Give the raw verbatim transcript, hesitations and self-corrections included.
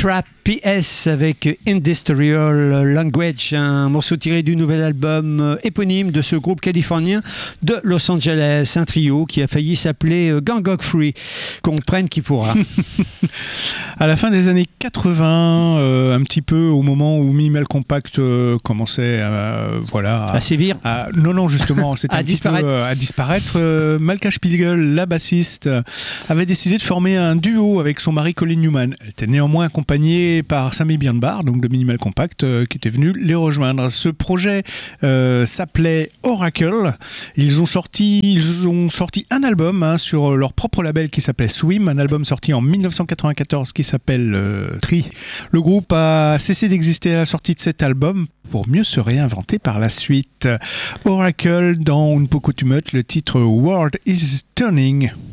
Trap P S avec Industrial Language, un morceau tiré du nouvel album éponyme de ce groupe californien de Los Angeles, un trio qui a failli s'appeler Gang of Free, qu'on prenne qui pourra. À la fin des années quatre-vingts, euh, un petit peu au moment où Minimal Compact euh, commençait euh, voilà, à, à sévir à, non, non, justement, c'était à, un disparaître. Peu, euh, à disparaître. Euh, Malka Spiegel, la bassiste, avait décidé de former un duo avec son mari Colin Newman. Elle était néanmoins accompagnée par Sammy Birnbaum, donc de Minimal Compact, euh, qui était venu les rejoindre. Ce projet euh, s'appelait Oracle. Ils ont sorti, ils ont sorti un album hein, sur leur propre label qui s'appelait Swim, un album sorti en dix-neuf cent quatre-vingt-quatorze qui s'appelle euh, Tree. Le groupe a cessé d'exister à la sortie de cet album pour mieux se réinventer par la suite. Oracle dans Un poco too much, le titre World is Turning.